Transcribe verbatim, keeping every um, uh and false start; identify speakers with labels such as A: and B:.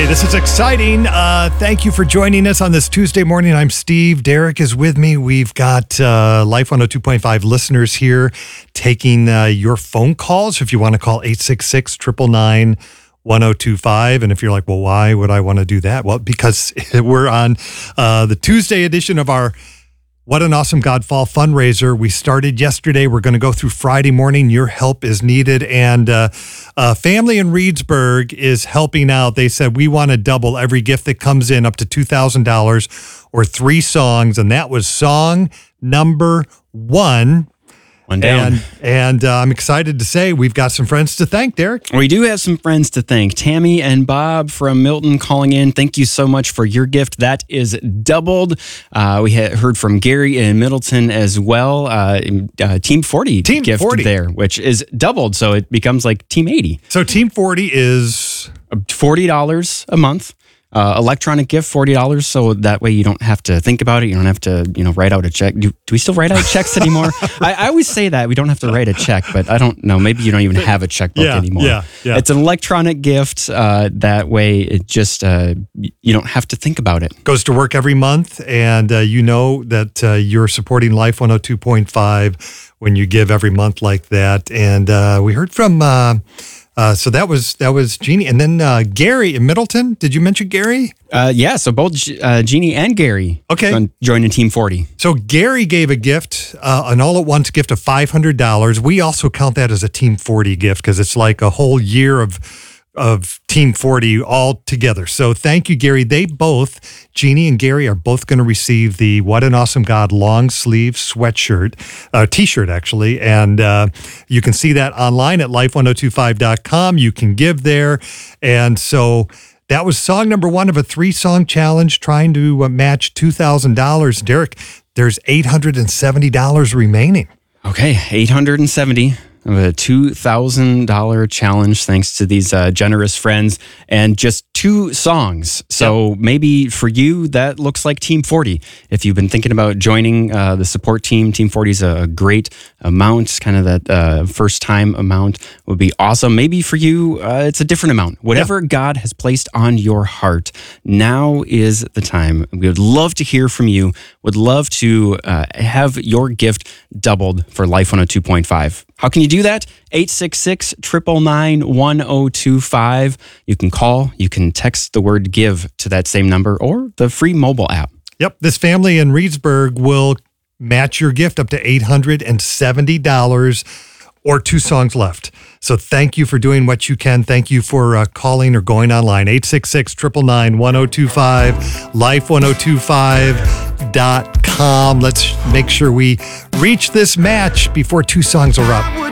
A: Hey, this is exciting. Uh, thank you for joining us on this Tuesday morning. I'm Steve. Derek is with me. We've got uh, Life one oh two point five listeners here taking uh, your phone calls. If you want to call eight six six, nine nine nine, one oh two five. And if you're like, well, why would I want to do that? Well, because we're on uh, the Tuesday edition of our What an Awesome God Fall fundraiser. We started yesterday. We're going to go through Friday morning. Your help is needed. And uh, a family in Reedsburg is helping out. They said, we want to double every gift that comes in up to two thousand dollars or three songs. And that was song number one.
B: One down.
A: And, and uh, I'm excited to say we've got some friends to thank, Derek.
B: We do have some friends to thank. Tammy and Bob from Milton calling in. Thank you so much for your gift. That is doubled. Uh, we had heard from Gary in Middleton as well. Uh, uh, Team forty
A: Team
B: gift
A: forty
B: there, which is doubled. So it becomes like Team eighty.
A: So Team forty is
B: forty dollars a month. Uh, electronic gift, forty dollars, so that way you don't have to think about it. You don't have to, you know, write out a check. Do, do we still write out checks anymore? I, I always say that. We don't have to write a check, but I don't know. Maybe you don't even have a checkbook
A: yeah,
B: anymore.
A: Yeah, yeah.
B: It's an electronic gift. Uh, that way it just, uh, you don't have to think about it.
A: Goes to work every month, and uh, you know that uh, you're supporting Life one oh two point five when you give every month like that. And uh, we heard from... Uh, Uh, so that was that was Jeannie, and then uh, Gary in Middleton. Did you mention Gary?
B: Uh, yeah, so both uh, Jeannie and Gary
A: okay.
B: joining Team forty.
A: So Gary gave a gift, uh, an all-at-once gift of five hundred dollars. We also count that as a Team forty gift because it's like a whole year of of Team forty all together. So thank you, Gary. They both, Jeannie and Gary, are both going to receive the What an Awesome God long sleeve sweatshirt, uh, t-shirt actually. And uh, you can see that online at life one oh two five dot com. You can give there. And so that was song number one of a three-song challenge trying to uh, match two thousand dollars. Derek, there's eight hundred seventy dollars remaining.
B: Okay, eight hundred seventy dollars. Of a two thousand dollars challenge thanks to these uh, generous friends and just two songs. So yep. Maybe for you, that looks like Team forty. If you've been thinking about joining uh, the support team, Team forty is a great amount, kind of that uh, first time amount would be awesome. Maybe for you, uh, it's a different amount. Whatever yeah. God has placed on your heart, now is the time. We would love to hear from you, would love to uh, have your gift doubled for Life one oh two point five. How can you do that? eight six six, nine nine nine, one oh two five. You can call, you can text the word give to that same number or the free mobile app.
A: Yep, this family in Reedsburg will match your gift up to eight hundred seventy dollars or two songs left. So thank you for doing what you can. Thank you for uh, calling or going online. eight six six, nine nine nine, one oh two five, life one oh two five dot com. Let's make sure we reach this match before two songs are up.